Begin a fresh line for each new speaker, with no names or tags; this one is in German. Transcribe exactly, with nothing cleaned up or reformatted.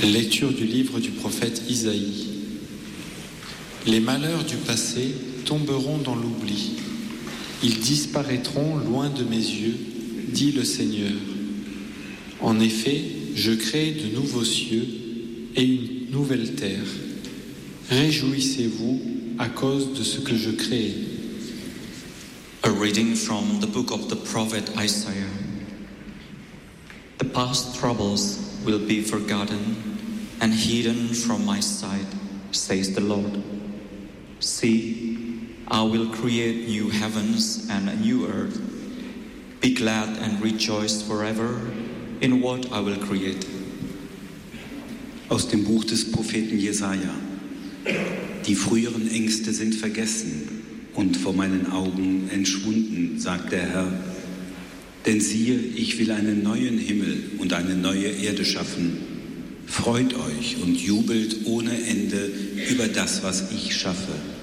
Lecture du livre du prophète Isaïe. Les malheurs du passé tomberont dans l'oubli. Ils disparaîtront loin de mes yeux, dit le Seigneur. En effet, je crée de nouveaux cieux et une nouvelle terre. Réjouissez-vous à cause de ce que je crée.
A reading from the book of the prophet Isaiah. The past troubles will be forgotten and hidden from my sight, says the Lord. See, I will create new heavens and a new earth. Be glad and rejoice forever in what I will create.
Aus dem Buch des Propheten Jesaja. Die früheren Ängste sind vergessen und vor meinen Augen entschwunden, sagt der Herr. Denn siehe, ich will einen neuen Himmel und eine neue Erde schaffen. Freut euch und jubelt ohne Ende über das, was ich schaffe.